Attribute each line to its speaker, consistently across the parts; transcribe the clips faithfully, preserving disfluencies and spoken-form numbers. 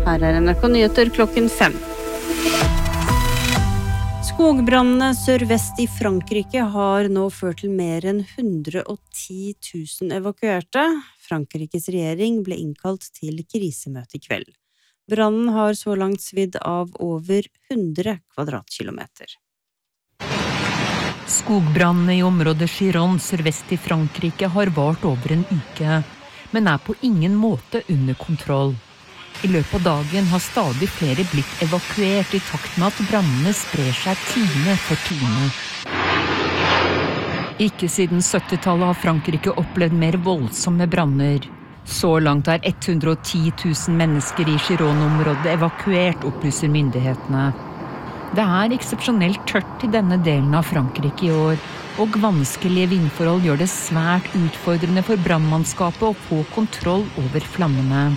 Speaker 1: Her er N R K Nyheter klokken fem. Skogbrannene sørvest i Frankrike har nå ført til mer enn hundre og ti tusen evakuerte. Frankrikes regjering ble innkalt til krisemøte i kveld. Brannen har så langt svidd av over hundre kvadratkilometer.
Speaker 2: Skogbrannene i området Gironde sørvest i Frankrike har vart over en uke, men er på ingen måte under kontroll. I løpet av dagen har stadig flere blitt evakuert i takt med at brannene sprer seg time for time. Ikke siden syttitallet har Frankrike opplevd mer voldsomme branner. Så langt er hundre og ti tusen mennesker i Gironde-området evakuert, opplyser myndighetene. Det er eksepsjonelt tørt i denne delen av Frankrike i år, og vanskelige vindforhold gjør det svært utfordrende for brannmannskapet å få kontroll over flammene.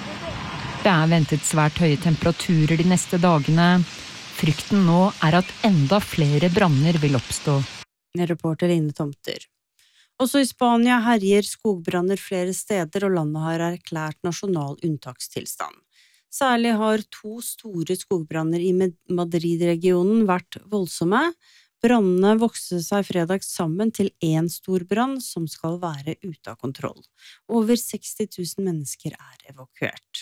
Speaker 2: Det er ventet svært høye temperaturer de neste dagene. Frykten nå er at enda flere branner vil oppstå.
Speaker 1: Reporter Ine Tomter. Også i Spania herjer skogbranner flere steder, og landet har erklært nasjonal unntakstilstand. Særlig har to store skogbranner i Madrid-regionen vært voldsomme. Brannene vokste seg fredag sammen til en stor brann som skal være ute av kontroll. Over seksti tusen mennesker er evakuert.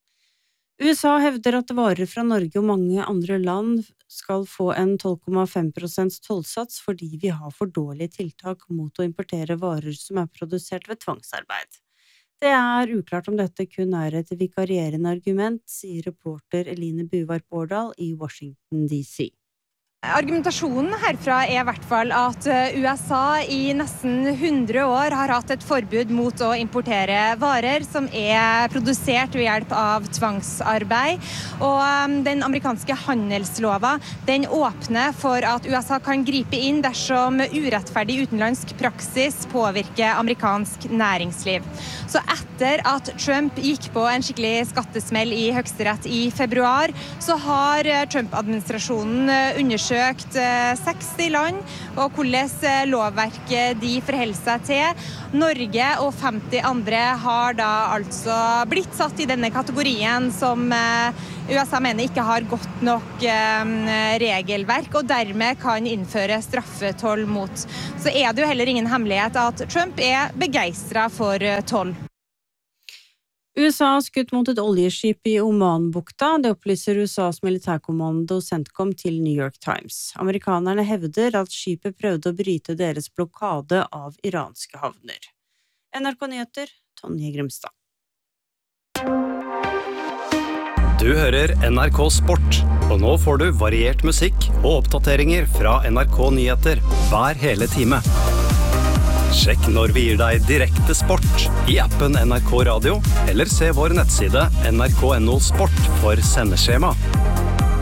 Speaker 1: U S A hevder at varer fra Norge og mange andre land skal få en tolv komma fem prosent tollsats fordi vi har for dårlige tiltak mot å importere varer som er produsert ved tvangsarbeid. Det er uklart om dette kun er et vikarierende argument, sier reporter Eline Buvar Bårdal i Washington D C.
Speaker 3: Argumentasjonen herfra er i hvert fall at U S A i nesten hundre år har hatt et forbud mot å importere varer som er produsert ved hjelp av tvangsarbeid. Og den amerikanske handelslova, den åpner for at U S A kan gripe inn dersom urettferdig utenlandsk praksis påvirker amerikansk næringsliv. Så etter at Trump gikk på en skikkelig skattesmell i Høyesterett i februar, så har Trump-administrasjonen undersøkt Søkt seksti land, og hvordan lovverket de forholder seg til. Norge og femti andre har da altså blitt satt i denne kategorien som U S A mener ikke har godt nok regelverk, og dermed kan innføre straffetoll mot. Så er det jo heller ingen hemmelighet at Trump er begeistret for toll.
Speaker 1: U S A har skutt mot et oljeskip i Omanbukta, det opplyser U S A's militærkommando CENTCOM til New York Times. Amerikanerne hevder at skipet prøvde å bryte deres blokade av iranske havner. N R K Nyheter, Tonje Grimstad.
Speaker 4: Du hører N R K Sport, og nå får du variert musikk og oppdateringer fra N R K Nyheter hver hele time. Sjekk når vi gir deg direkte sport i appen N R K Radio, eller se vår nettside N R K punktum no sport for sendeskjema.